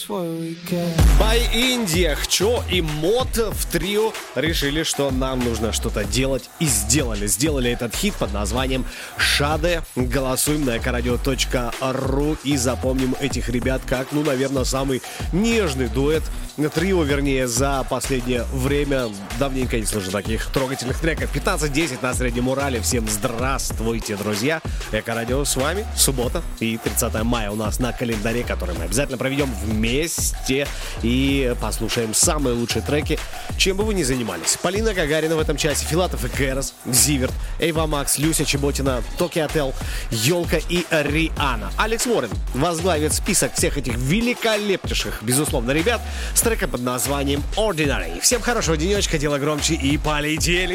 By India, Хчо и Мот в трио решили, что нам нужно что-то делать, и сделали этот хит под названием «Шаде». Голосуем на экорадио.ру и запомним этих ребят как, наверное, самый нежный дуэт, трио, вернее, за последнее время. Давненько не слышал таких трогательных треков. 15:10 на Среднем Урале. Всем здравствуйте, друзья. Экорадио с вами. Суббота и 30 мая у нас на календаре, который мы обязательно проведем вместе и послушаем самые лучшие треки, чем бы вы ни занимались. Полина Гагарина в этом часе, Филатов и Кэрос, Зиверт, Эйва Макс, Люся Чеботина, Токи Отел, Ёлка и Риана. Алекс Уоррен возглавит список всех этих великолепнейших, безусловно, ребят с треком под названием Ordinary. Всем хорошего денечка, дело громче и полетели!